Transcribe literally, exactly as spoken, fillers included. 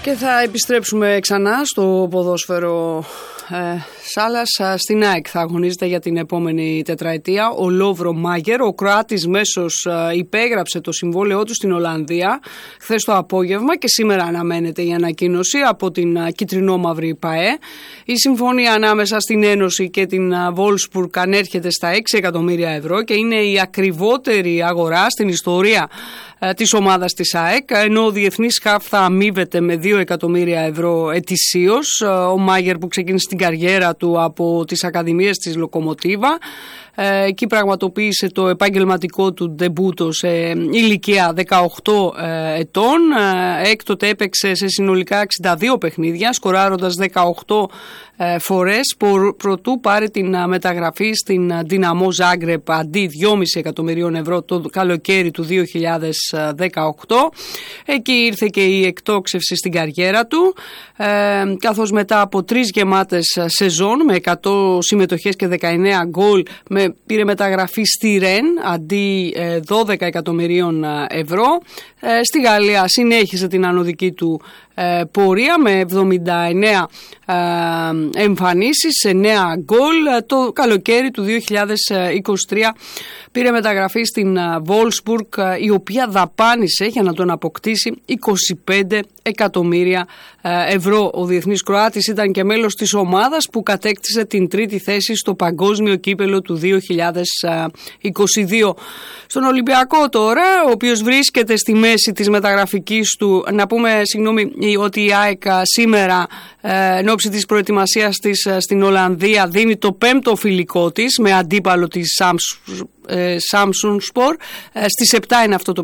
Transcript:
Και θα επιστρέψουμε ξανά στο ποδόσφαιρο ε, Σάλας. Στην ΑΕΚ θα αγωνίζεται για την επόμενη τετραετία ο Λόβρο Μάγερ. Ο Κροάτης μέσος ε, υπέγραψε το συμβόλαιό του στην Ολλανδία χθες το απόγευμα και σήμερα αναμένεται η ανακοίνωση από την ε, κιτρινόμαυρη ΠΑΕ. Η συμφωνία ανάμεσα στην Ένωση και την Wolfsburg ανέρχεται στα έξι εκατομμύρια ευρώ και είναι η ακριβότερη αγορά στην ιστορία της ομάδας της ΑΕΚ, ενώ ο διεθνής ΧΑΦ θα αμείβεται με δύο εκατομμύρια ευρώ ετησίως. Ο Μάγερ, που ξεκίνησε την καριέρα του από τις ακαδημίες της Λοκομοτίβα, εκεί πραγματοποίησε το επαγγελματικό του ντεμπούτο σε ηλικία δεκαοκτώ ετών. Έκτοτε έπαιξε σε συνολικά εξήντα δύο παιχνίδια, σκοράροντας δεκαοκτώ φορές, προτού πάρει την μεταγραφή στην Δυναμό Ζάγκρεπ αντί δυόμισι εκατομμυρίων ευρώ το καλοκαίρι του δύο χιλιάδες δεκαοκτώ. Εκεί ήρθε και η εκτόξευση στην καριέρα του, καθώς μετά από τρεις γεμάτες σεζόν με εκατό συμμετοχές και δεκαεννέα γκολ με πήρε μεταγραφή στη Ρεν αντί δώδεκα εκατομμυρίων ευρώ. Στη Γαλλία συνέχισε την ανωδική του πορεία με εβδομήντα εννέα εμφανίσεις, εννέα γκολ. Το καλοκαίρι του δύο χιλιάδες είκοσι τρία πήρε μεταγραφή στην Wolfsburg, η οποία δαπάνησε για να τον αποκτήσει είκοσι πέντε εκατομμύρια ευρώ. Ο διεθνής Κροάτης ήταν και μέλος της ομάδας που κατέκτησε την τρίτη θέση στο παγκόσμιο κύπελο του δύο χιλιάδες είκοσι δύο. Στον Ολυμπιακό τώρα, ο οποίος βρίσκεται στη μέση της μεταγραφικής του, να πούμε συγγνώμη ότι η ΑΕΚ σήμερα εν ώψη της προετοιμασίας της στην Ολλανδία δίνει το πέμπτο φιλικό της με αντίπαλο τη Samsung Spor. Στις επτά είναι αυτό το